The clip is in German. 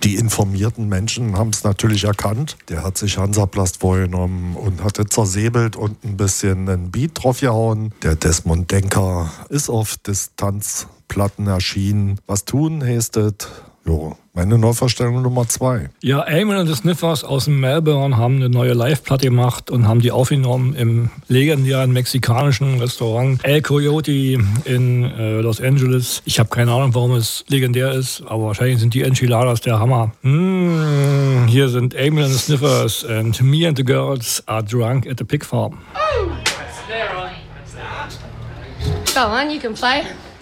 Die informierten Menschen haben es natürlich erkannt. Der hat sich Hansaplast vorgenommen und hat zersäbelt und ein bisschen einen Beat drauf gehauen. Der Desmond Denker ist auf Distanzplatten erschienen. Was tun, heißt es? Jo, meine Neuvorstellung Nummer 2. Ja, Amyl and the Sniffers aus Melbourne haben eine neue Live-Platte gemacht und haben die aufgenommen im legendären mexikanischen Restaurant El Coyote in Los Angeles. Ich habe keine Ahnung, warum es legendär ist, aber wahrscheinlich sind die Enchiladas der Hammer. Hier sind Amyl and the Sniffers and Me and the Girls are drunk at the pig farm. Go on, you can play.